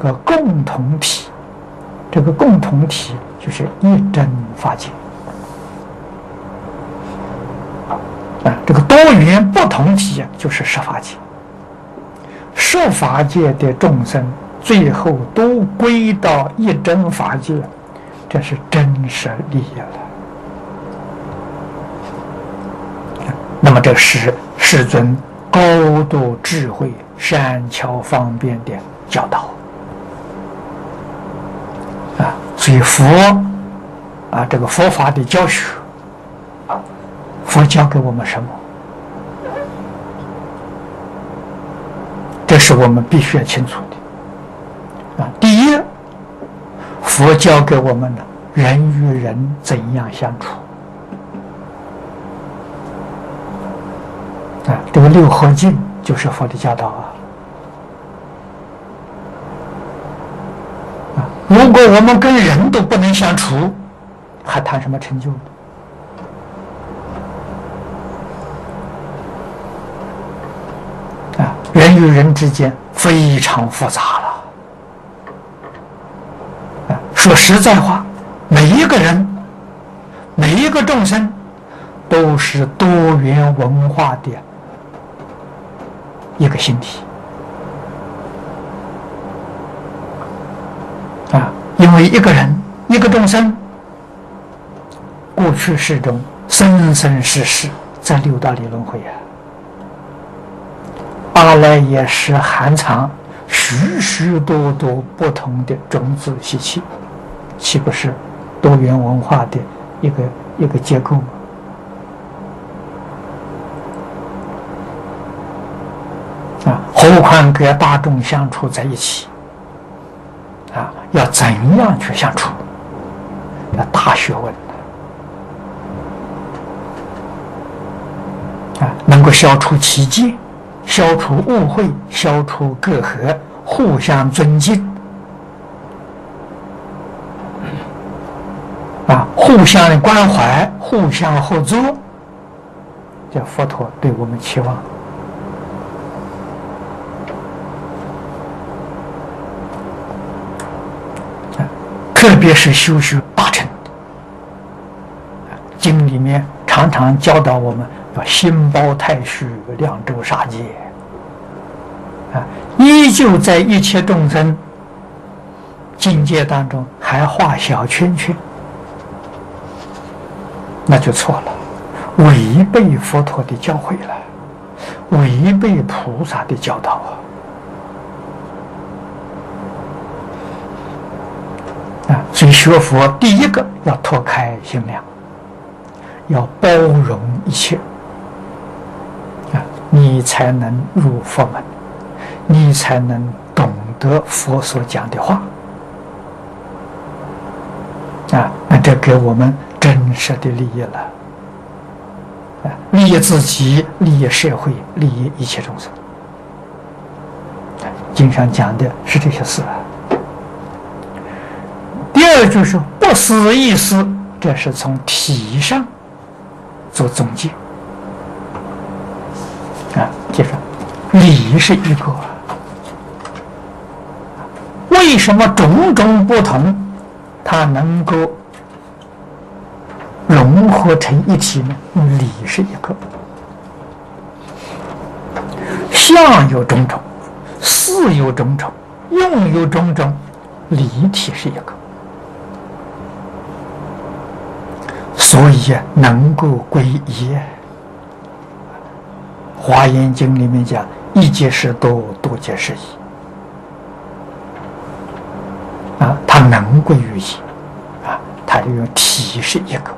个共同体，这个共同体就是一真法界啊，这个多元不同体啊，就是十法界。十法界的众生最后都归到一真法界，这是真实利益了。那么这是世尊高度智慧、善巧方便的教导啊，所以佛啊，这个佛法的教学，佛教给我们什么？这是我们必须要清楚的啊。第一，佛教给我们的人与人怎样相处啊，这个六合敬就是佛的教导啊。如果我们跟人都不能相处，还谈什么成就呢？啊，人与人之间非常复杂了。啊，说实在话，每一个人，每一个众生，都是多元文化的一个形体啊，因为一个人一个众生，过去世中生生世世在六道里轮回啊，阿赖耶识含藏许许多多不同的种子习气，岂不是多元文化的一个结构吗？啊，何况跟大众相处在一起啊，要怎样去相处？要大学问啊，能够消除歧见，消除误会，消除隔阂，互相尊敬啊，互相关怀，互相合作，这佛陀对我们期望。特别是修大乘，经里面常常教导我们要心包太虚，量周杀戒啊，依旧在一切众生境界当中还画小圈圈，那就错了，违背佛陀的教诲了，违背菩萨的教导啊！所以学佛第一个要拓开心量，要包容一切啊，你才能入佛门，你才能懂得佛所讲的话啊！那这给我们真实的利益了啊！利益自己，利益社会，利益一切众生。经上讲的是这些事啊。第二就是不思议思，这是从体上做总结啊。接着，理是一个，为什么种种不同，它能够融合成一体呢？理是一个，相有种种，事有种种，用有种种，理体是一个。所以能够归一。华严经里面讲，一即是多，多即是一啊，它能归于一啊，它就用体是一个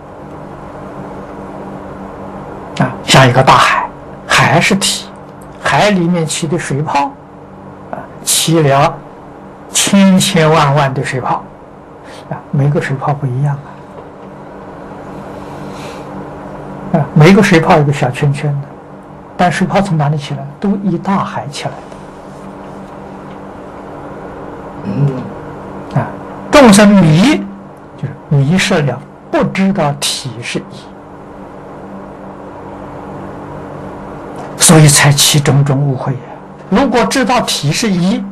啊，像一个大海，海是体，海里面起的水泡啊，起了千千万万的水泡啊，每个水泡不一样啊，每一个水泡有个小圈圈的，但水泡从哪里起来？都依大海起来的。啊，众生迷，就是迷失了，不知道体是一，所以才起种种误会。如果知道体是一，